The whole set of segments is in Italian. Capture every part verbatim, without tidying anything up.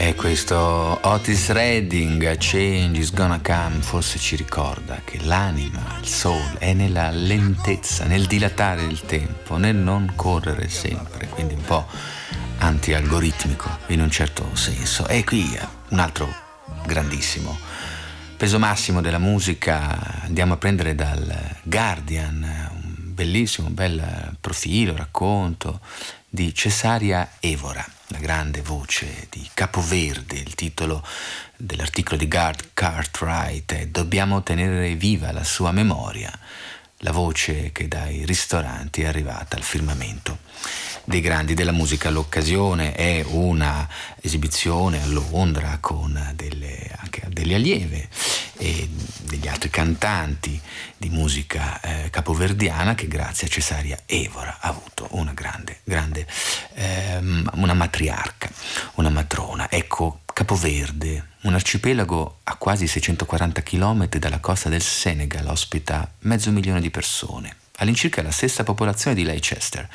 E questo Otis Redding, Change is Gonna Come, forse ci ricorda che l'anima, il soul, è nella lentezza, nel dilatare il tempo, nel non correre sempre, quindi un po' anti-algoritmico in un certo senso. E qui un altro grandissimo peso massimo della musica, andiamo a prendere dal Guardian, un bellissimo, un bel profilo, racconto di Cesaria Evora, la grande voce di Capoverde. Il titolo dell'articolo di Garth Cartwright è "Dobbiamo tenere viva la sua memoria", la voce che dai ristoranti è arrivata al firmamento dei grandi della musica. L'occasione è una esibizione a Londra con delle, anche delle allieve e degli altri cantanti di musica eh, capoverdiana, che grazie a Cesaria Evora ha avuto una grande, grande ehm, una matriarca, una matrona. Ecco, Capoverde, un arcipelago a quasi seicentoquaranta chilometri dalla costa del Senegal, ospita mezzo milione di persone, all'incirca la stessa popolazione di Leicester.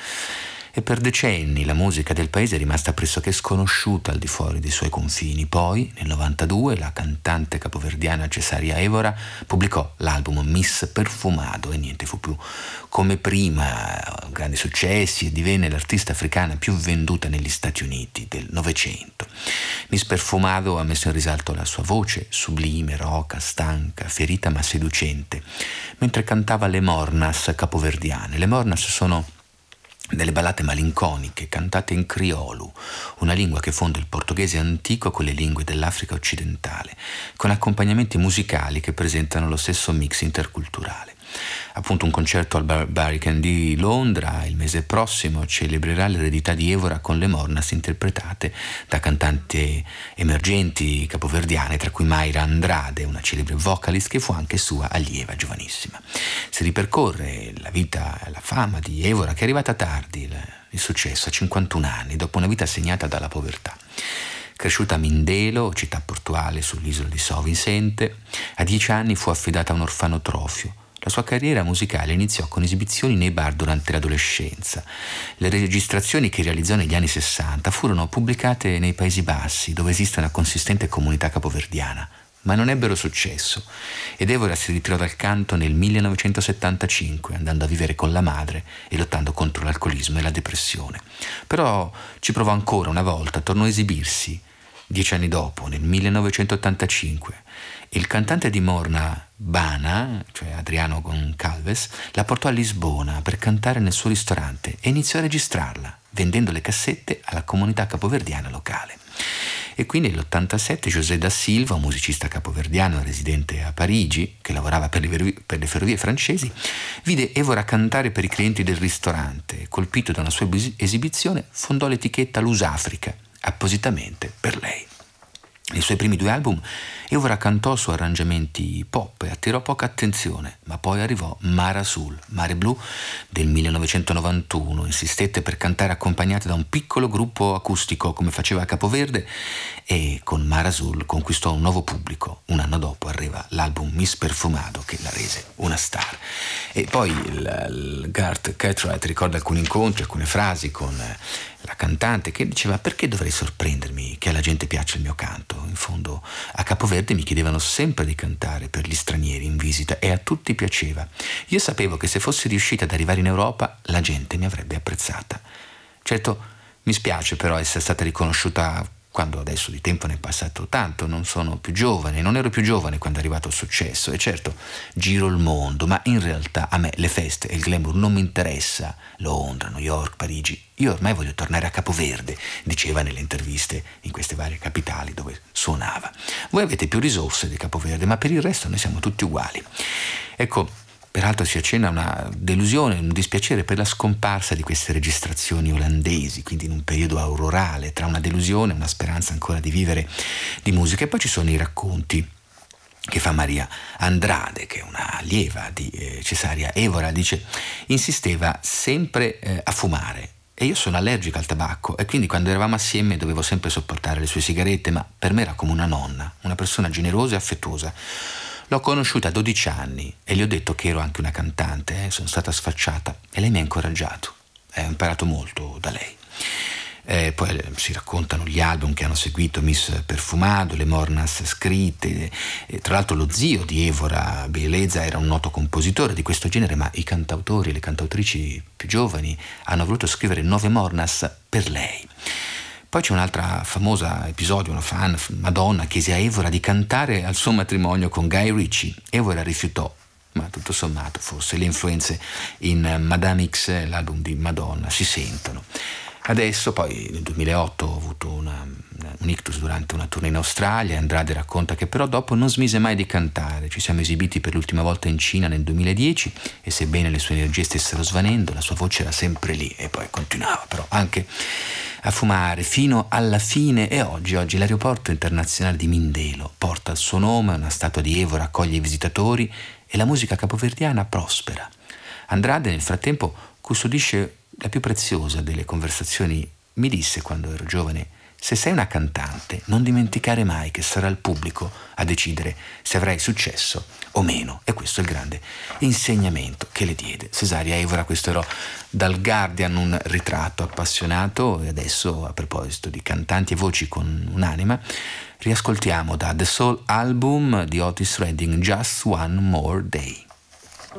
E per decenni la musica del paese è rimasta pressoché sconosciuta al di fuori dei suoi confini. Poi, nel novantadue, la cantante capoverdiana Cesaria Evora pubblicò l'album Miss Perfumado e niente fu più come prima, grandi successi, e divenne l'artista africana più venduta negli Stati Uniti del Novecento. Miss Perfumado ha messo in risalto la sua voce, sublime, roca, stanca, ferita ma seducente, mentre cantava le mornas capoverdiane. Le mornas sono delle ballate malinconiche cantate in criolo, una lingua che fonde il portoghese antico con le lingue dell'Africa occidentale, con accompagnamenti musicali che presentano lo stesso mix interculturale. Appunto, un concerto al Barbican di Londra il mese prossimo celebrerà l'eredità di Evora con le mornas interpretate da cantanti emergenti capoverdiane, tra cui Mayra Andrade, una celebre vocalist che fu anche sua allieva giovanissima. Si ripercorre la vita e la fama di Evora, che è arrivata tardi, il successo a cinquantuno anni, dopo una vita segnata dalla povertà. Cresciuta a Mindelo, città portuale sull'isola di São Vicente, a dieci anni fu affidata a un orfanotrofio. La sua carriera musicale iniziò con esibizioni nei bar durante l'adolescenza. Le registrazioni che realizzò negli anni sessanta furono pubblicate nei Paesi Bassi, dove esiste una consistente comunità capoverdiana, ma non ebbero successo, ed Evora si ritirò dal canto nel millenovecentosettantacinque, andando a vivere con la madre e lottando contro l'alcolismo e la depressione. Però ci provò ancora una volta, tornò a esibirsi dieci anni dopo, nel millenovecentottantacinque. Il cantante di Morna, Bana, cioè Adriano Goncalves, la portò a Lisbona per cantare nel suo ristorante e iniziò a registrarla, vendendo le cassette alla comunità capoverdiana locale. E qui nell'ottantasette José da Silva, un musicista capoverdiano residente a Parigi, che lavorava per le, per le ferrovie francesi, vide Evora cantare per i clienti del ristorante. Colpito da una sua esibizione, fondò l'etichetta Lusafrica, appositamente per lei. Nei suoi primi due album Evora cantò su arrangiamenti pop e attirò poca attenzione, ma poi arrivò Mar Azul, Mare Blu del millenovecentonovantuno. Insistette per cantare accompagnata da un piccolo gruppo acustico come faceva Capoverde, e con Mar Azul conquistò un nuovo pubblico. Un anno dopo arriva l'album Miss Perfumado, che la rese una star. E poi il, il Garth Cartwright ricorda alcuni incontri, alcune frasi con la cantante, che diceva: perché dovrei sorprendermi che alla gente piaccia il mio canto? In fondo a Capoverde mi chiedevano sempre di cantare per gli stranieri in visita e a tutti piaceva. Io sapevo che se fossi riuscita ad arrivare in Europa la gente mi avrebbe apprezzata. Certo, mi spiace però essere stata riconosciuta quando adesso di tempo ne è passato tanto, non sono più giovane, non ero più giovane quando è arrivato il successo, e certo giro il mondo, ma in realtà a me le feste e il glamour non mi interessa. Londra, New York, Parigi, io ormai voglio tornare a Capoverde, diceva nelle interviste in queste varie capitali dove suonava. Voi avete più risorse di Capoverde, ma per il resto noi siamo tutti uguali. Ecco, peraltro si accenna una delusione, un dispiacere per la scomparsa di queste registrazioni olandesi, quindi in un periodo aurorale, tra una delusione e una speranza ancora di vivere di musica. E poi ci sono i racconti che fa Maria Andrade, che è una allieva di eh, Cesaria Evora. Dice: insisteva sempre eh, a fumare, e io sono allergica al tabacco, e quindi quando eravamo assieme dovevo sempre sopportare le sue sigarette, ma per me era come una nonna, una persona generosa e affettuosa. L'ho conosciuta a dodici anni e gli ho detto che ero anche una cantante, eh, sono stata sfacciata, e lei mi ha incoraggiato. Eh, ho imparato molto da lei. Eh, poi si raccontano gli album che hanno seguito Miss Perfumado, le Mornas scritte. E tra l'altro lo zio di Évora, Bill Leza, era un noto compositore di questo genere, ma i cantautori e le cantautrici più giovani hanno voluto scrivere Nove Mornas per lei. Poi c'è un altro famoso episodio, una fan, Madonna, chiese a Évora di cantare al suo matrimonio con Guy Ritchie. Évora rifiutò, ma tutto sommato forse le influenze in Madame X, l'album di Madonna, si sentono. Adesso poi nel duemilaotto ho avuto una, un ictus durante una tournée in Australia. Andrade racconta che però dopo non smise mai di cantare. Ci siamo esibiti per l'ultima volta in Cina nel duemiladieci e sebbene le sue energie stessero svanendo, la sua voce era sempre lì e poi continuava però anche a fumare fino alla fine. E oggi, oggi l'aeroporto internazionale di Mindelo porta il suo nome, una statua di Évora accoglie i visitatori e la musica capoverdiana prospera. Andrade nel frattempo custodisce la più preziosa delle conversazioni. Mi disse quando ero giovane: se sei una cantante non dimenticare mai che sarà il pubblico a decidere se avrai successo o meno. E questo è il grande insegnamento che le diede Cesaria Évora. Questo era dal Guardian, un ritratto appassionato. E adesso, a proposito di cantanti e voci con un'anima, riascoltiamo da The Soul Album di Otis Redding Just One More Day.